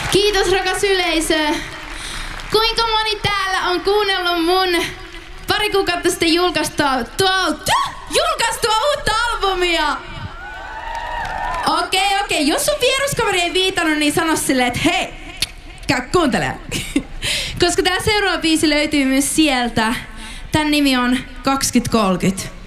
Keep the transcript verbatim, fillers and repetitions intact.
Kiitos rakas yleisö. Kuinka moni täällä on kuunnellut mun pari kuukautta sitten julkaistua, tuo, julkaistua uutta albumia? Okei, okay, okei. Okay. Jos sun vieruskaveri ei viitannut, niin sano silleen, että hei, käy kuuntelemaan. Koska tää seuraava biisi löytyy myös sieltä. Tän nimi on kaksikymmentä kolmekymmentä.